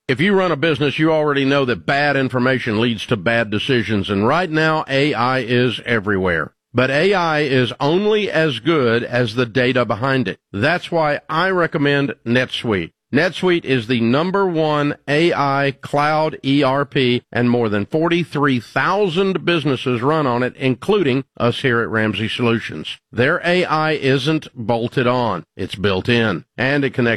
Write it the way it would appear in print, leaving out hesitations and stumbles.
If you run a business, you already know that bad information leads to bad decisions, and right now AI is everywhere. But AI is only as good as the data behind it. That's why I recommend NetSuite. NetSuite is the #1 AI cloud ERP, and more than 43,000 businesses run on it, including us here at Ramsey Solutions. Their AI isn't bolted on. It's built in, and it connects